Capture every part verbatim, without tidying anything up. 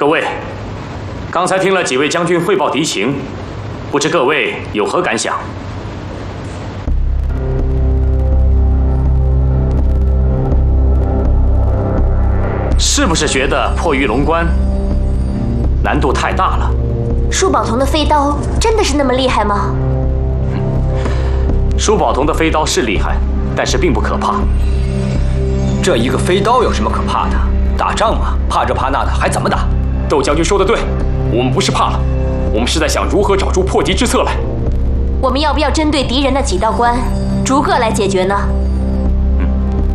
各位，刚才听了几位将军汇报敌情，不知各位有何感想？是不是觉得破玉龙关难度太大了？ 舒宝同的飞刀真的是那么厉害吗？ 舒宝同的飞刀是厉害，但是并不可怕。 这一个飞刀有什么可怕的？打仗嘛，怕这怕那的，还怎么打？ 窦将军说的对，我们不是怕了，我们是在想如何找出破敌之策来。 我们要不要针对敌人的几道关，逐个来解决呢？ 嗯，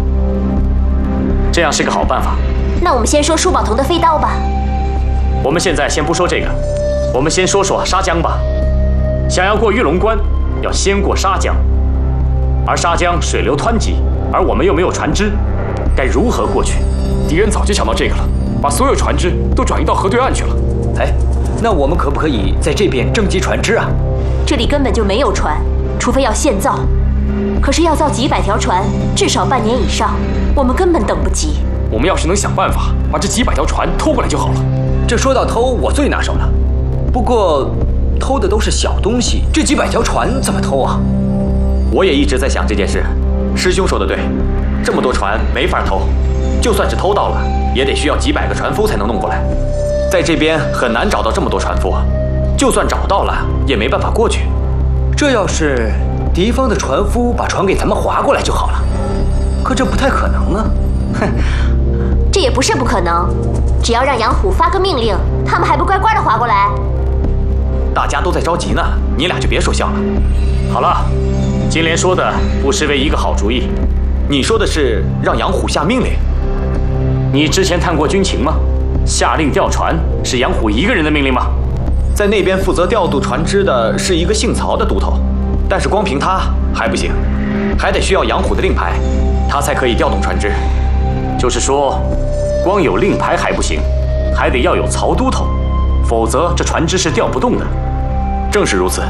这样是个好办法。 那我们先说舒宝同的飞刀吧。 我们现在先不说这个，我们先说说沙江吧。想要过玉龙关，要先过沙江，而沙江水流湍急，而我们又没有船只，该如何过去？ 敌人早就想到这个了，把所有船只都转移到河对岸去了。 哎，那我们可不可以在这边征集船只啊？ 这里根本就没有船，除非要现造。可是要造几百条船，至少半年以上，我们根本等不及。 我们要是能想办法把这几百条船偷过来就好了。 这说到偷，我最拿手了。不过，偷的都是小东西，这几百条船怎么偷啊？ 我也一直在想这件事。师兄说的对，这么多船没法偷，就算是偷到了，也得需要几百个船夫才能弄过来。在这边很难找到这么多船夫，就算找到了，也没办法过去。 这要是敌方的船夫把船给咱们划过来就好了，可这不太可能啊！ 哼，这也不是不可能，只要让杨虎发个命令，他们还不乖乖的划过来？ 大家都在着急呢，你俩就别说笑了。好了，金莲说的不失为一个好主意。你说的是让杨虎下命令？你之前探过军情吗？下令调船是杨虎一个人的命令吗？在那边负责调度船只的是一个姓曹的都头，但是光凭他还不行，还得需要杨虎的令牌，他才可以调动船只。就是说，光有令牌还不行，还得要有曹都头，否则这船只是调不动的。正是如此。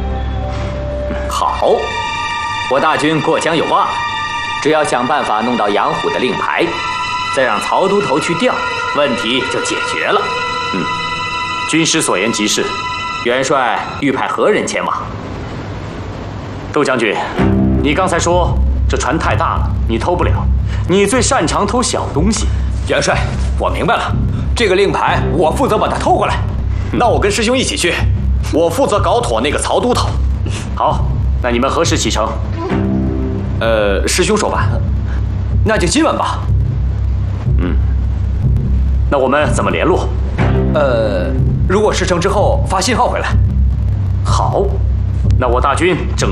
好，我大军过江有望，只要想办法弄到杨虎的令牌，再让曹都头去调，问题就解决了。 嗯，军师所言极是。 元帅欲派何人前往？ 窦将军，你刚才说这船太大了，你偷不了。你最擅长偷小东西。 元帅，我明白了，这个令牌我负责把它偷过来。 那我跟师兄一起去，我负责搞妥那个曹都头。好，那你们何时启程？ 呃，师兄说完，那就今晚吧。 嗯，那我们怎么联络？ 呃，如果事成之后发信号回来。 好，那我大军整